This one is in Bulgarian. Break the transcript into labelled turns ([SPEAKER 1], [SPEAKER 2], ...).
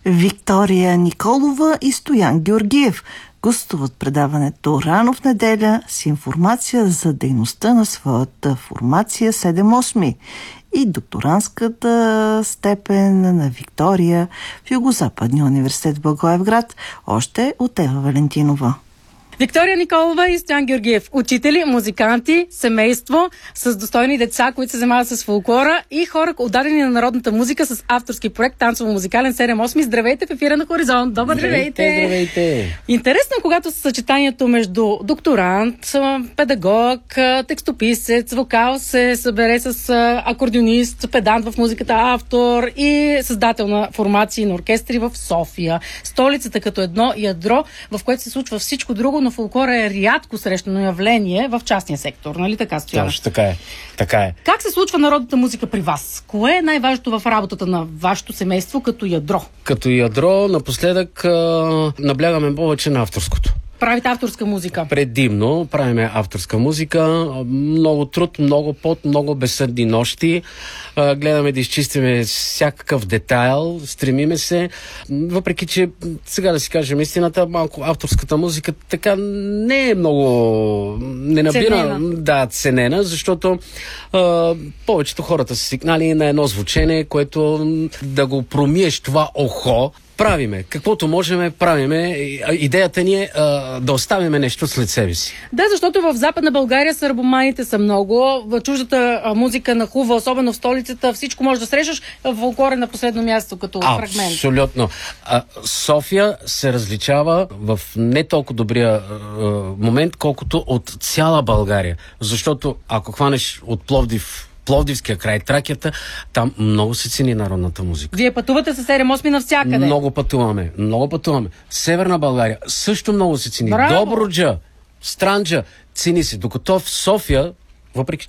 [SPEAKER 1] Виктория Николова и Стоян Георгиев гостуват предаването рано в неделя с информация за дейността на своята формация 7-8 и докторантската степен на Виктория в Югозападния университет в Благоевград, още от Ева Валентинова.
[SPEAKER 2] Виктория Николова и Стоян Георгиев. Учители, музиканти, семейство с достойни деца, които се занимават с фолклора и хора, отдадени на народната музика с авторски проект Танцово-музикален 7-8. Здравейте в ефира на Хоризонт. Добър здравейте!
[SPEAKER 3] Здравейте!
[SPEAKER 2] Интересно е, когато съчетанието между докторант, педагог, текстописец, вокал се събере с акордеонист, педант в музиката, автор и създател на формации на оркестри в София. Столицата като едно ядро, в което се случва всичко друго, но фолклора е рядко срещано явление в частния сектор, нали така, Стоян?
[SPEAKER 3] Точно така е.
[SPEAKER 2] Как се случва народната музика при вас? Кое е най-важното в работата на вашето семейство като ядро?
[SPEAKER 3] Като ядро, напоследък наблягаме повече на авторското.
[SPEAKER 2] Правите авторска музика?
[SPEAKER 3] Предимно правиме авторска музика. Много труд, много пот, много безсъдни нощи. Гледаме да изчистиме всякакъв детайл. Стремиме се. Въпреки, че сега да си кажем истината, малко авторската музика така не е много... не набира ценена, защото повечето хората са свикнали на едно звучене, което да го промиеш това ухо. Правиме. Каквото можем, правиме. Идеята ни е да оставиме нещо след себе си.
[SPEAKER 2] Да, защото в Западна България сърбоманите са много. В чуждата музика нахува, особено в столицата. Всичко може да срещаш. Фолклор е на последно място като фрагмент.
[SPEAKER 3] Абсолютно. София се различава в не толкова добрия момент, колкото от цяла България. Защото ако хванеш от Пловдивския край, Тракията, там много се цени народната музика.
[SPEAKER 2] Вие пътувате с 7-8 навсякъде?
[SPEAKER 3] Много пътуваме. Северна България също много се цени.
[SPEAKER 2] Браво!
[SPEAKER 3] Добруджа, Странджа, цени се. Докато в София, въпреки